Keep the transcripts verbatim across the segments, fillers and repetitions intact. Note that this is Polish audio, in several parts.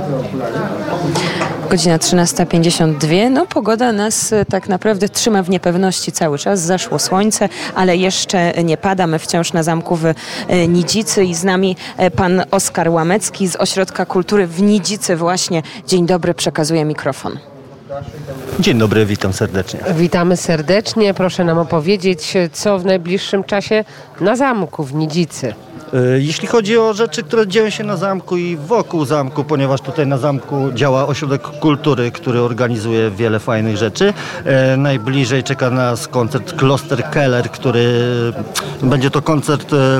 Godzina trzynasta pięćdziesiąt dwa. No pogoda nas tak naprawdę trzyma w niepewności cały czas. Zaszło słońce, ale jeszcze nie pada. My wciąż na zamku w Nidzicy i z nami pan Oskar Łamecki z Ośrodka Kultury w Nidzicy właśnie. Dzień dobry, przekazuję mikrofon. Dzień dobry, witam serdecznie. Witamy serdecznie. Proszę nam opowiedzieć, co w najbliższym czasie na zamku w Nidzicy. Jeśli chodzi o rzeczy, które dzieją się na zamku i wokół zamku, ponieważ tutaj na zamku działa Ośrodek Kultury, który organizuje wiele fajnych rzeczy. E, najbliżej czeka nas koncert Kloster Keller, który będzie to koncert... E,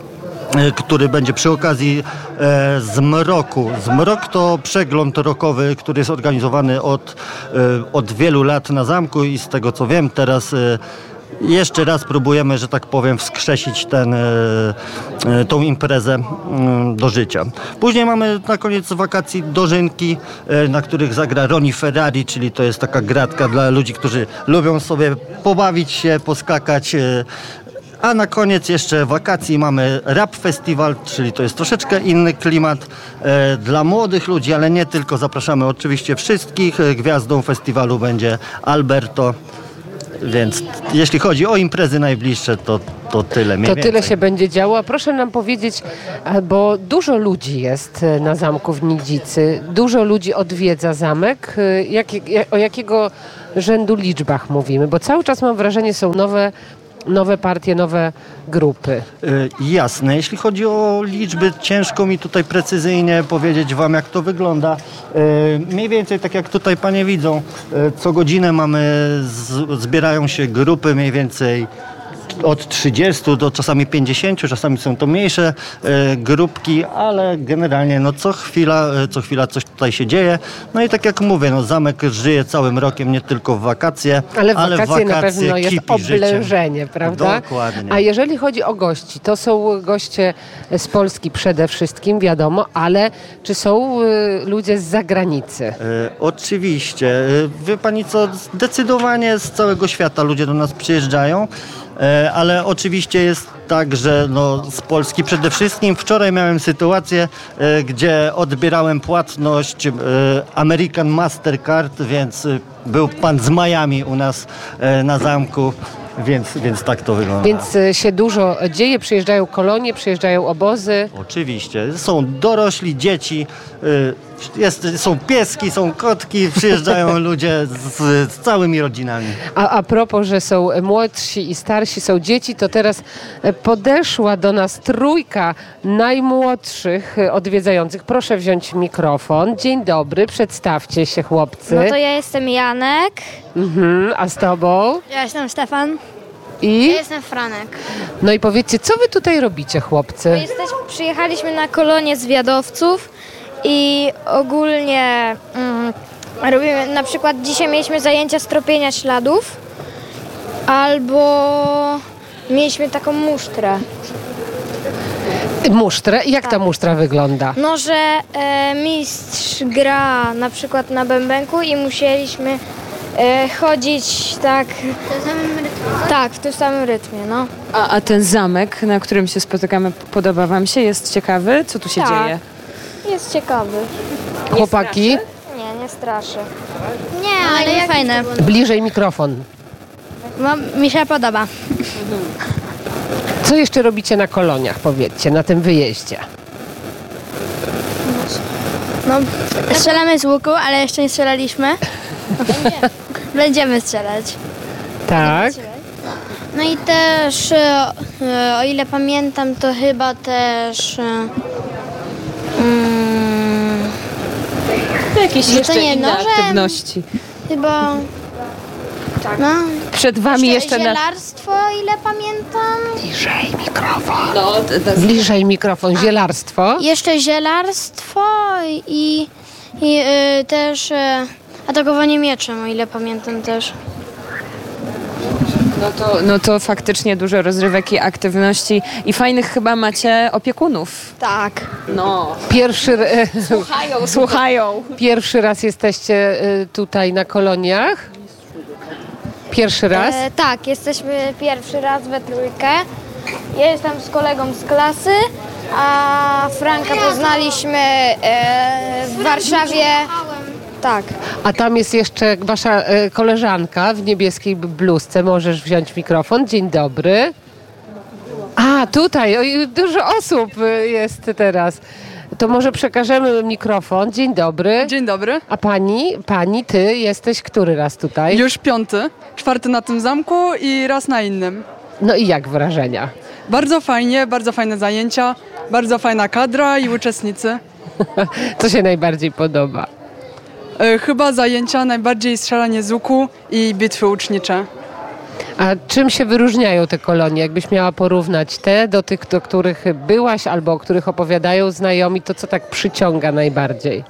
który będzie przy okazji e, Zmroku. Zmrok to przegląd rockowy, który jest organizowany od, e, od wielu lat na zamku i z tego co wiem teraz e, jeszcze raz próbujemy, że tak powiem, wskrzesić ten, e, e, tą imprezę e, do życia. Później mamy na koniec wakacji dożynki, e, na których zagra Ronnie Ferrari, czyli to jest taka gratka dla ludzi, którzy lubią sobie pobawić się, poskakać. E, A na koniec jeszcze wakacji mamy Rap Festival, czyli to jest troszeczkę inny klimat e, dla młodych ludzi, ale nie tylko. Zapraszamy oczywiście wszystkich. Gwiazdą festiwalu będzie Alberto. Więc jeśli chodzi o imprezy najbliższe, to, to tyle. To więcej. Tyle się będzie działo. A proszę nam powiedzieć, bo dużo ludzi jest na zamku w Nidzicy, dużo ludzi odwiedza zamek. Jak, jak, o jakiego rzędu liczbach mówimy? Bo cały czas mam wrażenie, są nowe Nowe partie, nowe grupy. Yy, jasne. Jeśli chodzi o liczby, ciężko mi tutaj precyzyjnie powiedzieć wam, jak to wygląda. Yy, mniej więcej tak jak tutaj panie widzą, yy, co godzinę mamy, z, zbierają się grupy mniej więcej od trzydziestu do czasami pięćdziesięciu, czasami są to mniejsze e, grupki, ale generalnie no co chwila, e, co chwila coś tutaj się dzieje. No i tak jak mówię, no zamek żyje całym rokiem, nie tylko w wakacje, ale w ale wakacje, w wakacje na pewno jest oblężenie, życiem. Prawda? Dokładnie. A jeżeli chodzi o gości, to są goście z Polski przede wszystkim, wiadomo, ale czy są y, ludzie z zagranicy? E, oczywiście. E, wie pani co, zdecydowanie z całego świata ludzie do nas przyjeżdżają. Ale oczywiście jest tak, że no z Polski przede wszystkim. Wczoraj miałem sytuację, e, gdzie odbierałem płatność e, American Mastercard, więc e, był pan z Miami u nas e, na zamku, więc, więc tak to wygląda. Więc e, się dużo dzieje, przyjeżdżają kolonie, przyjeżdżają obozy. Oczywiście. Są dorośli, dzieci, e, Jest, są pieski, są kotki, przyjeżdżają ludzie z, z całymi rodzinami. A, a propos, że są młodsi i starsi, są dzieci, to teraz podeszła do nas trójka najmłodszych odwiedzających. Proszę wziąć mikrofon. Dzień dobry, przedstawcie się, chłopcy. No to ja jestem Janek. Mhm, a z tobą? Ja jestem Stefan. I? Ja jestem Franek. No i powiedzcie, co wy tutaj robicie, chłopcy? Jesteś, przyjechaliśmy na kolonię zwiadowców. I ogólnie mm, robimy, na przykład dzisiaj mieliśmy zajęcia z tropienia śladów, albo mieliśmy taką musztrę. Musztrę? Jak tak. ta musztra wygląda? No, że e, mistrz gra na przykład na bębenku i musieliśmy e, chodzić tak... W tym samym rytmie? Tak, w tym samym rytmie, no. A, a ten zamek, na którym się spotykamy, podoba wam się? Jest ciekawy? Co tu się tak. dzieje? Jest ciekawy. Chłopaki? Nie, nie straszy. Nie, ale jak fajne. Bliżej mikrofon. No, mi się podoba. Co jeszcze robicie na koloniach, powiedzcie, na tym wyjeździe? No, strzelamy z łuku, ale jeszcze nie strzelaliśmy. Będziemy strzelać. Tak. No i też, o ile pamiętam, to chyba też... Hmm, Jakieś to jeszcze nie inne nożem? aktywności. chyba... Tak. No. Przed wami jeszcze, jeszcze na... Zielarstwo, o ile pamiętam. Bliżej mikrofon. No, to, to... Bliżej mikrofon. Zielarstwo. Jeszcze zielarstwo i, i y, też y, atakowanie mieczem, o ile pamiętam też. No to, no to faktycznie dużo rozrywek i aktywności i fajnych chyba macie opiekunów. Tak. No. Pierwszy, Słuchają, słuchają. Pierwszy raz jesteście tutaj na koloniach? Pierwszy raz? E, tak, jesteśmy pierwszy raz we trójkę. Ja jestem z kolegą z klasy a Franka poznaliśmy e, w Warszawie. Tak. A tam jest jeszcze wasza e, koleżanka w niebieskiej bluzce. Możesz wziąć mikrofon. Dzień dobry. A, tutaj oj, dużo osób jest teraz. To może przekażemy mikrofon. Dzień dobry. Dzień dobry. A pani, pani, ty jesteś który raz tutaj? Już piąty, czwarty na tym zamku i raz na innym. No i jak wrażenia? Bardzo fajnie, bardzo fajne zajęcia, bardzo fajna kadra i uczestnicy. Co się najbardziej podoba? E, chyba zajęcia najbardziej strzelanie z łuku i bitwy łucznicze. A czym się wyróżniają te kolonie? Jakbyś miała porównać te do tych, do których byłaś albo o których opowiadają znajomi, to co tak przyciąga najbardziej?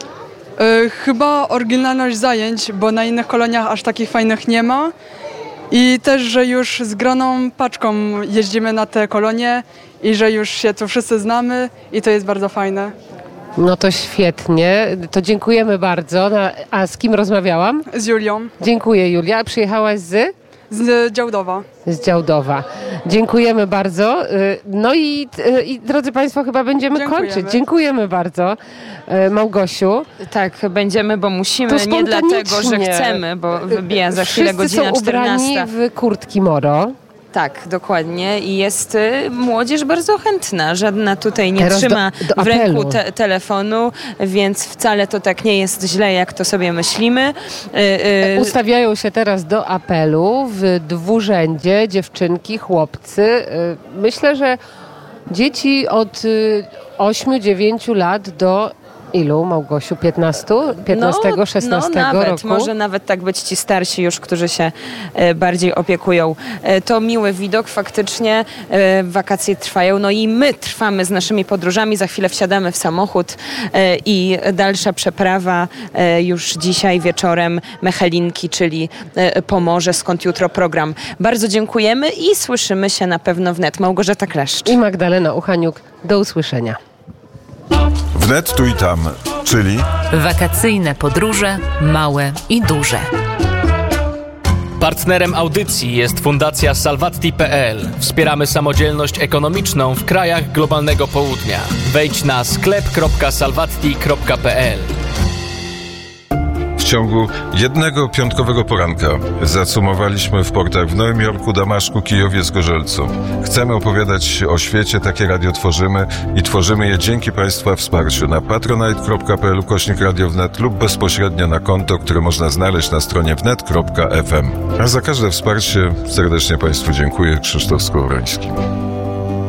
E, chyba oryginalność zajęć, bo na innych koloniach aż takich fajnych nie ma. I też, że już z groną paczką jeździmy na te kolonie i że już się tu wszyscy znamy i to jest bardzo fajne. No to świetnie, to dziękujemy bardzo. A z kim rozmawiałam? Z Julią. Dziękuję, Julia. Przyjechałaś z? Z Działdowa. Z Działdowa. Dziękujemy bardzo. No i, i drodzy Państwo, chyba będziemy Dziękujemy. kończyć. Dziękujemy bardzo. Małgosiu. Tak, będziemy, bo musimy, To nie dlatego, że spontanicznie. chcemy, bo wybija za chwilę Wszyscy godzina są ubrani czternasta. w kurtki moro. Tak, dokładnie. I jest y, młodzież bardzo chętna. Żadna tutaj nie Teraz trzyma do- do w ręku apelu. te, telefonu, więc wcale to tak nie jest źle, jak to sobie myślimy. Y, y, Ustawiają się teraz do apelu w dwurzędzie dziewczynki, chłopcy. Y, Myślę, że dzieci od ośmiu dziewięciu lat do ilu, Małgosiu? piętnastu? piętnastego, szesnastego no, nawet, roku? Może nawet tak być ci starsi już, którzy się e, bardziej opiekują. E, to miły widok, faktycznie e, wakacje trwają, no i my trwamy z naszymi podróżami. Za chwilę wsiadamy w samochód e, i dalsza przeprawa e, już dzisiaj wieczorem Mechelinki, czyli e, Pomorze, skąd jutro program. Bardzo dziękujemy i słyszymy się na pewno wnet. Małgorzata Kleszcz. I Magdalena Uchaniuk. Do usłyszenia. Wnet tu i tam, czyli Wakacyjne podróże, małe i duże. Partnerem audycji jest Fundacja Salvatti kropka pe el. Wspieramy samodzielność ekonomiczną w krajach globalnego południa. Wejdź na sklep kropka salvatti kropka pe el. w ciągu jednego piątkowego poranka zacumowaliśmy w portach w Nowym Jorku, Damaszku, Kijowie, Zgorzelcu. Chcemy opowiadać o świecie, takie radio tworzymy i tworzymy je dzięki Państwa wsparciu na patronite kropka pe el ukośnik Radio Wnet lub bezpośrednio na konto, które można znaleźć na stronie wnet kropka ef em. A za każde wsparcie serdecznie Państwu dziękuję. Krzysztof Skowroński.